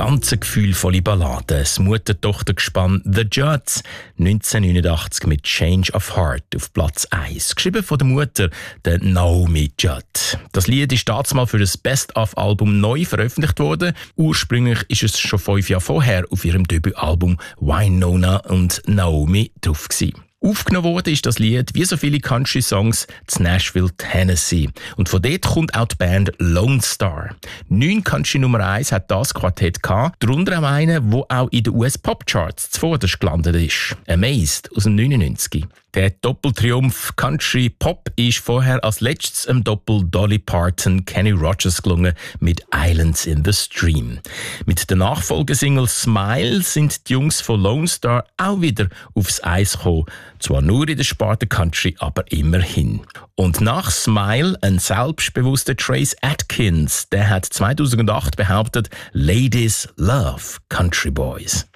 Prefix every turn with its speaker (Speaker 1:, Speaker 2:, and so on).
Speaker 1: ganz gefühlvolle Ballade. Das Mutter-Tochter-Gespann The Judds, 1989 mit Change of Heart auf Platz 1. Geschrieben von der Mutter, der Naomi Judd. Das Lied ist damals für das Best-of-Album neu veröffentlicht worden. Ursprünglich ist es schon 5 Jahre vorher auf ihrem Debütalbum Wynonna und Naomi drauf gewesen. Aufgenommen wurde ist das Lied, wie so viele Country-Songs, zu Nashville, Tennessee. Und von dort kommt auch die Band Lone Star. 9 Country Nummer 1 hat das Quartett gehabt, darunter auch einen, der auch in den US-Pop-Charts zuvorderst gelandet ist. Amazed aus dem 99. Der Doppeltriumph Country Pop ist vorher als letztes im Doppel Dolly Parton Kenny Rogers gelungen mit Islands in the Stream. Mit der Nachfolgesingle Smile sind die Jungs von Lone Star auch wieder aufs Eis gekommen. Zwar nur in der Sparte Country, aber immerhin. Und nach Smile ein selbstbewusster Trace Atkins, der hat 2008 behauptet, Ladies love Country Boys.